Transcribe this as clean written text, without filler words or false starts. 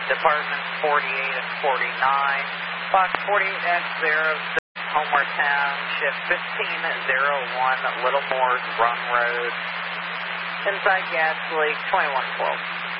Departments 48 and 49. Fox 48X06, Homeward Township 1501, Littlemore Run Road. Inside gas leak 2112.